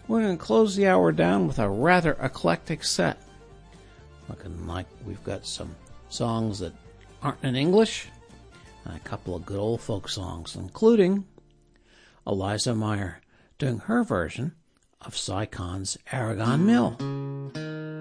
We're going to close the hour down with a rather eclectic set. Looking like we've got some songs that aren't in English, and a couple of good old folk songs, including Eliza Meyer doing her version of Cy Khan's Aragon Mill.